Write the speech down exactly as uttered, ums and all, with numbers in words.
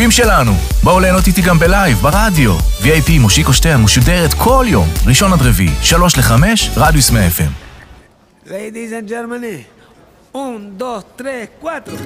המקוריים שלנו. בואו ליהנות איתי גם בלייב, ברדיו. וי איי פי מושיקו שטיין משודרת כל יום, ראשון עד רביעי, שלוש לחמש, רדיוס מאה אף אם. Ladies and gentlemen, un, dos, tres, cuatro.